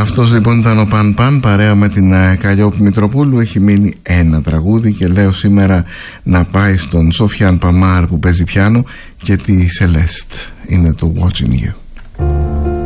Αυτός λοιπόν ήταν ο Παν Παν παρέα με την Καλλιόπη Μητροπούλου. Έχει μείνει ένα τραγούδι και λέω σήμερα να πάει στον Σοφιάν Παμάρ που παίζει πιάνο και τη Σελέστ. Είναι το Watching You.